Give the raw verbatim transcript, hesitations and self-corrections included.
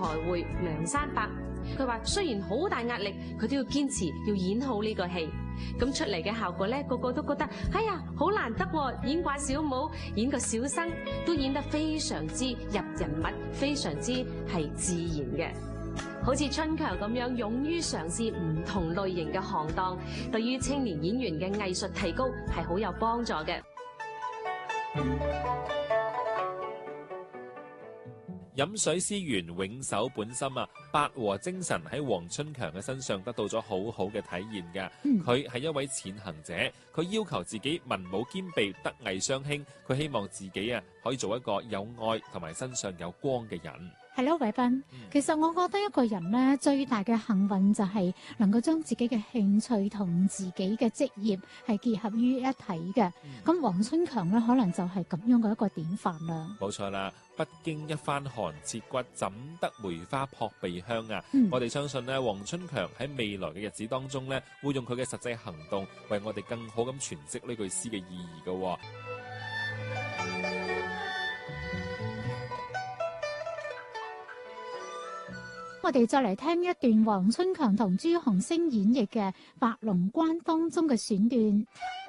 會梁山伯。佢話雖然好大壓力，佢都要堅持要演好呢個戲。咁出嚟嘅效果咧，個個都覺得哎呀好難得喎！演怪小武，演個小生都演得非常之入人物，非常之係自然嘅。好似春強咁樣勇於嘗試唔同類型嘅行當，對於青年演員嘅藝術提高係好有幫助嘅。 飲水思源，永守本心啊！八和精神喺黃春強嘅身上得到咗好好嘅體現㗎。佢係、嗯、一位踐行者，佢要求自己文武兼備，德藝雙馨。佢希望自己啊可以做一個有愛同埋身上有光嘅人。 係咯，偉斌。其實我覺得一個人咧最大嘅幸運就係能夠將自己嘅興趣同自己嘅職業係結合於一體嘅。咁黃、嗯、春強咧可能就係咁樣嘅一個典範啦。 冇錯啦，不經一番寒徹骨，怎得梅花撲鼻香啊！ 嗯、 我哋相信咧，黃春強喺未來嘅日子當中咧，會用佢嘅實際行動，為我哋更好咁詮釋呢句詩嘅意義嘅。 我哋再嚟聽一段黃春強同朱鴻星演繹嘅《白龍關》當中嘅選段。